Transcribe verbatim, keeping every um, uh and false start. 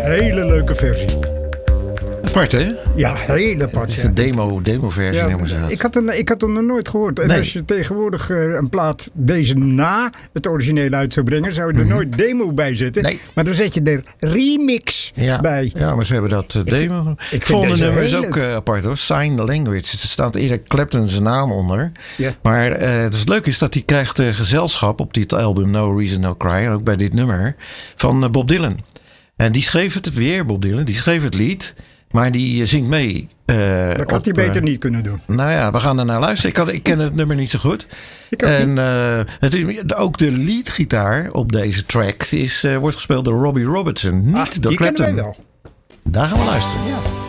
hele leuke versie. Apart, hè? Ja, heel apart. Het is ja. de demo, demo-versie Ja, helemaal zaad. ik, had hem, ik had hem nog nooit gehoord. En Nee. als je tegenwoordig uh, een plaat deze na het originele uit zou brengen, zou je er mm-hmm. nooit demo bij zetten. Nee. Maar dan zet je er remix ja. bij. Ja, maar ze hebben dat uh, demo. Ik, ik vond de nummers hele... ook uh, apart hoor. Sign the Language. Er staat eerder Clapton zijn naam onder. Ja. Maar uh, het leuke is dat hij krijgt uh, gezelschap op dit album No Reason No Cry. En ook bij dit nummer van uh, Bob Dylan. En die schreef het weer, Bob Dylan. Die schreef het lied. Maar die zingt mee. Uh, dat had hij beter uh, niet kunnen doen. Nou ja, we gaan er naar luisteren. Ik, had, ik ken het nummer niet zo goed. Ik en uh, het is, ook de leadgitaar op deze track is, uh, wordt gespeeld door Robbie Robertson. Niet ah, door die Clapton. kennen wij wel. Daar gaan we luisteren. Ja.